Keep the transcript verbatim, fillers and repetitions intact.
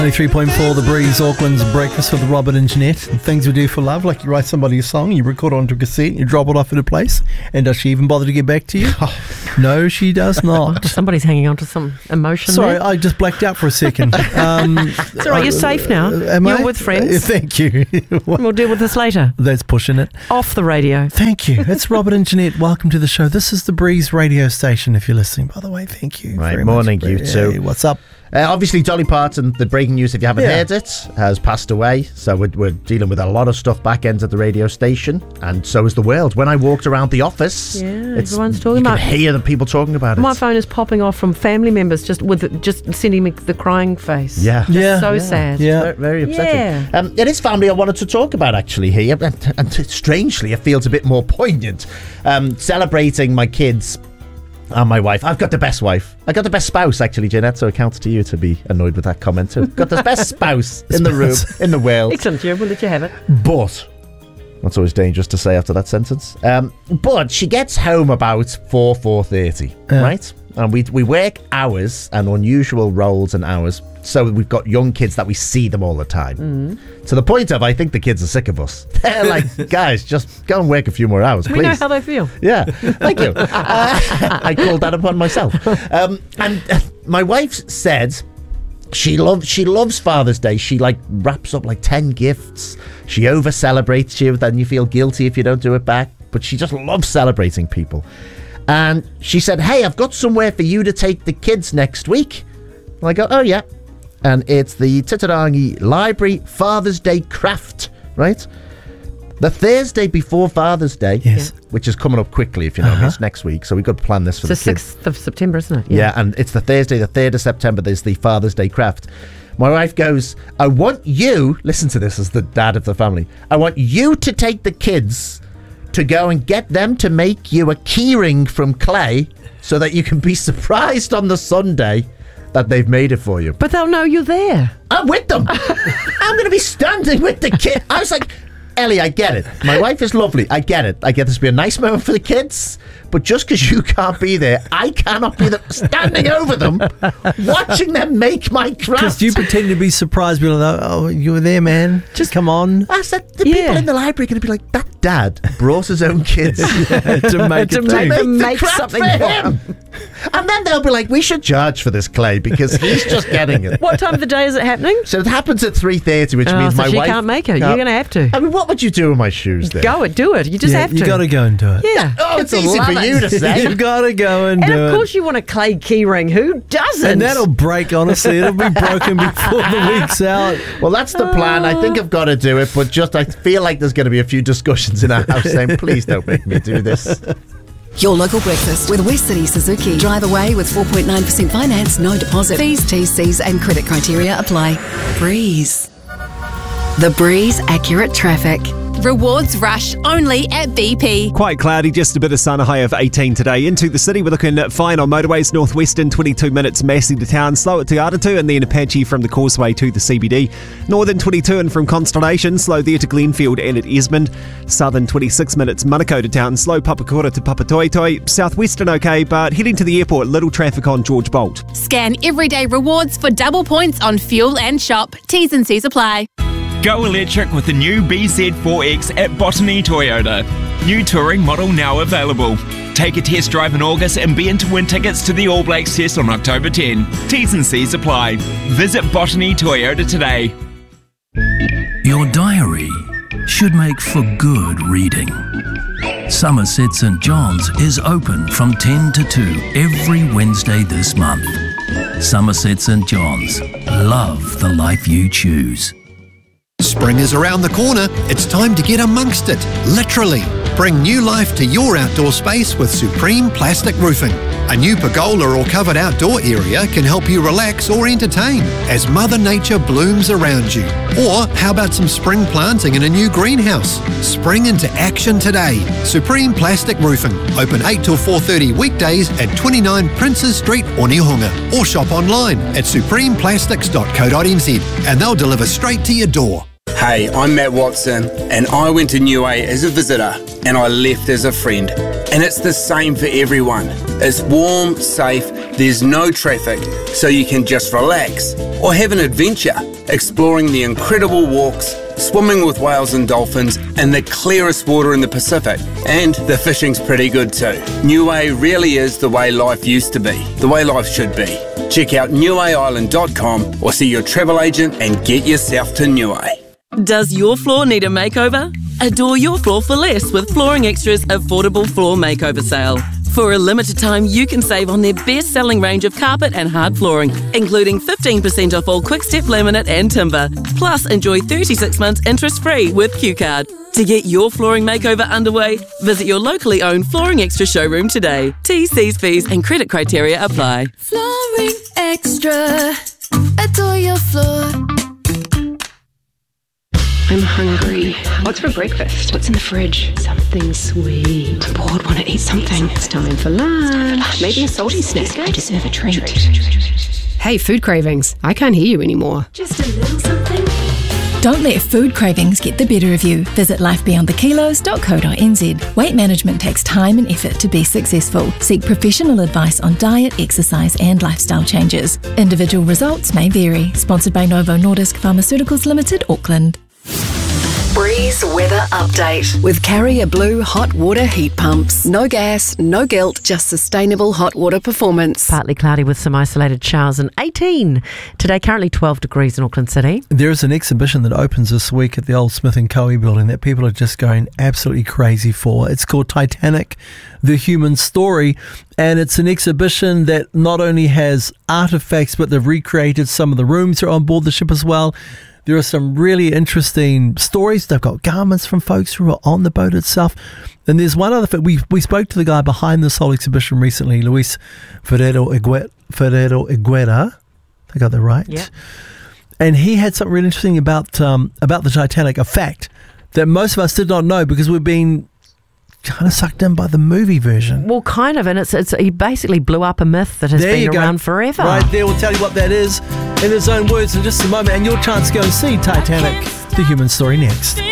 ninety-three point four The Breeze, Auckland's breakfast with Robert and Jeanette. And things we do for love, like you write somebody a song, you record it onto a cassette, and you drop it off at a place. And does she even bother to get back to you? No, she does not. Somebody's hanging on to some emotion. Sorry, there. I just blacked out for a second. Um, it's all right, you're safe now. Am you're I? with friends. Uh, thank you. We'll deal with this later. That's pushing it. Off the radio. Thank you. It's Robert and Jeanette. Welcome to the show. This is The Breeze radio station, if you're listening, by the way. Thank you. Right, very morning, much. you two. Hey, what's up? Uh, obviously, Dolly Parton, the breaking news, if you haven't Yeah. heard it, has passed away. So we're, we're dealing with a lot of stuff back end at the radio station, and so is the world. When I walked around the office, Yeah, it's, everyone's talking you about can hear the people talking about it. My phone is popping off from family members just with just sending me the crying face. Yeah. Just Yeah. so Yeah. sad. Yeah. Very, very upsetting. Yeah. Um, it is family I wanted to talk about actually here, and, and strangely, it feels a bit more poignant. Um, celebrating my kids and my wife. I've got the best wife. I got the best spouse, actually, Jeanette, so it counts to you to be annoyed with that comment too. Got the best spouse in the room, in the world. Excellent, Joe. We'll let you have it. But, that's always dangerous to say after that sentence. Um, but she gets home about four, four thirty, Yeah. right? And we we work hours and unusual roles and hours. So we've got young kids that we see them all the time. Mm. To the point of, I think the kids are sick of us. They're like, guys, just go and work a few more hours, please. We know how they feel. Yeah, thank you. Uh, I called that upon myself. Um, and uh, my wife said she loves she loves Father's Day. She like wraps up like ten gifts. She over celebrates you, then you feel guilty if you don't do it back. But she just loves celebrating people. And she said, hey, I've got somewhere for you to take the kids next week. And I go, oh yeah. And it's the Titirangi Library Father's Day Craft, right? The Thursday before Father's Day, Yes. which is coming up quickly, if you know what I mean. It's next week, so we've got to plan this for It's the the kids. sixth of September, isn't it? Yeah. and it's the Thursday, the third of September, there's the Father's Day Craft. My wife goes, I want you, listen to this as the dad of the family, I want you to take the kids to go and get them to make you a keyring from clay so that you can be surprised on the Sunday that they've made it for you. But they'll know you're there. I'm with them. I'm going to be standing with the kid. I was like, Ellie, I get it. My wife is lovely. I get it. I get this to be a nice moment for the kids. But just because you can't be there, I cannot be there, standing over them, watching them make my craft. Because you pretend to be surprised, be like, oh, you were there, man. Just come on. I said, the Yeah. people in the library are going to be like, that dad brought his own kids to make To it make too. them- the make craft something for for him. And then they'll be like, we should charge for this clay because he's just getting it. What time of the day is it happening? So it happens at three thirty, which Oh, means so my she wife can't make it. You're going to have to. I mean, what would you do with my shoes then? Go it, do it. You just Yeah, have to. you got to go and do it. Yeah. Oh, it's Kids will easy for love you it. to say. You've got to go and, And do of course it. you want a clay key ring. Who doesn't? And that'll break, honestly. It'll be broken before the week's out. Well, that's the plan. I think I've got to do it, but just I feel like there's going to be a few discussions in our house saying, please don't make me do this. Your local breakfast with West City Suzuki. Drive away with four point nine percent finance, no deposit. Fees, T's, C's and credit criteria apply. Breeze. The Breeze Accurate Traffic. Rewards rush only at B P. Quite cloudy, just a bit of sun, a high of eighteen today. Into the city, we're looking at fine on motorways. Northwestern, twenty-two minutes, Massey to town, slow at Te Aratu, and then Apache from the Causeway to the C B D. Northern, twenty-two, and from Constellation, slow there to Glenfield and at Esmond. Southern, twenty-six minutes, Manukau to town, slow Papakura to Papatoetoe. Southwestern, okay, but heading to the airport, little traffic on George Bolt. Scan everyday rewards for double points on fuel and shop. T's and C's apply. Go electric with the new B Z four X at Botany Toyota. New touring model now available. Take a test drive in August and be in to win tickets to the All Blacks test on October tenth. T's and C's apply. Visit Botany Toyota today. Your diary should make for good reading. Somerset St John's is open from ten to two every Wednesday this month. Somerset St John's. Love the life you choose. Spring is around the corner. It's time to get amongst it, literally. Bring new life to your outdoor space with Supreme Plastic Roofing. A new pergola or covered outdoor area can help you relax or entertain as Mother Nature blooms around you. Or how about some spring planting in a new greenhouse? Spring into action today. Supreme Plastic Roofing. Open eight till four thirty weekdays at twenty-nine Princes Street, Onehunga. Or shop online at supreme plastics dot co dot n z and they'll deliver straight to your door. Hey, I'm Matt Watson, and I went to Niue as a visitor, and I left as a friend. And it's the same for everyone. It's warm, safe, there's no traffic, so you can just relax or have an adventure. exploring the incredible walks, swimming with whales and dolphins in the clearest water in the Pacific. And the fishing's pretty good too. Niue really is the way life used to be, the way life should be. Check out niue island dot com or see your travel agent and get yourself to Niue. Does your floor need a makeover? Adore your floor for less with Flooring Extra's affordable floor makeover sale. For a limited time, you can save on their best-selling range of carpet and hard flooring, including fifteen percent off all Quickstep laminate and timber. Plus, enjoy thirty-six months interest-free with Q Card. To get your flooring makeover underway, visit your locally owned Flooring Extra showroom today. T's, C's, fees and credit criteria apply. Flooring Extra. Adore your floor. I'm hungry. What's for breakfast? What's in the fridge? Something sweet. I'm bored, want to eat something. It's time for lunch. Maybe a salty snack. I deserve a treat. Hey, food cravings. I can't hear you anymore. Just a little something. Don't let food cravings get the better of you. Visit life beyond the kilos dot co dot n z. Weight management takes time and effort to be successful. Seek professional advice on diet, exercise and lifestyle changes. Individual results may vary. Sponsored by Novo Nordisk Pharmaceuticals Limited, Auckland. Breeze Weather Update with Carrier Blue Hot Water Heat Pumps. No gas, no guilt, just sustainable hot water performance. Partly cloudy with some isolated showers and eighteen. Today, currently twelve degrees in Auckland City. There is an exhibition that opens this week at the old Smith and Co. building that people are just going absolutely crazy for. It's called Titanic, The Human Story, and it's an exhibition that not only has artifacts, but they've recreated some of the rooms that are on board the ship as well. There are some really interesting stories. They've got garments from folks who are on the boat itself. And there's one other thing. We we spoke to the guy behind this whole exhibition recently, Luis Ferreiro Igueta. Ferreiro Igueta. I got that right. Yeah. And he had something really interesting about um, about the Titanic, a fact that most of us did not know because we've been kind of sucked in by the movie version. Well, kind of, and it's it's he basically blew up a myth that has There you been go. around forever. Right there, we'll tell you what that is in his own words in just a moment, and your chance to go and see Titanic, The Human Story next.